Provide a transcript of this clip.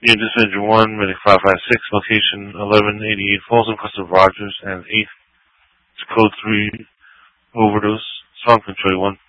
Unit Dispatcher 1, Medic 556, location 1188 Folsom, Custer Rogers, and 8th, code 3, overdose, strong control 1.